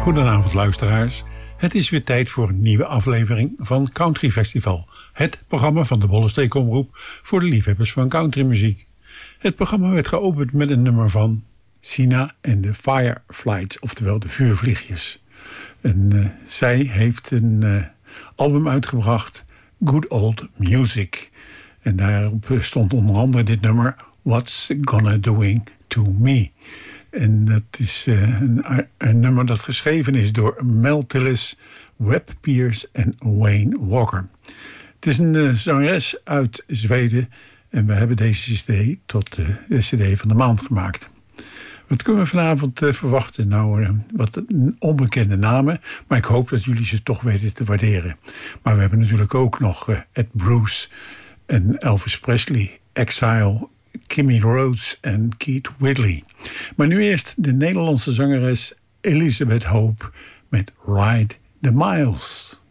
Goedenavond luisteraars. Het is weer tijd voor een nieuwe aflevering van Country Festival. Het programma van de Bollenstreek-omroep voor de liefhebbers van countrymuziek. Het programma werd geopend met een nummer van Sina en de Fireflies, oftewel de vuurvliegjes. En zij heeft een album uitgebracht, Good Old Music. En daarop stond onder andere dit nummer, What's Gonna Doing to Me. En dat is een nummer dat geschreven is door Mel Tillis, Webb Pierce en Wayne Walker. Het is een zangeres uit Zweden en we hebben deze cd tot de cd van de maand gemaakt. Wat kunnen we vanavond verwachten? Nou, wat onbekende namen, maar ik hoop dat jullie ze toch weten te waarderen. Maar we hebben natuurlijk ook nog Ed Bruce en Elvis Presley, Exile, Kimmy Rhodes en Keith Whitley. Maar nu eerst de Nederlandse zangeres Elisabeth Hope met Ride the Miles.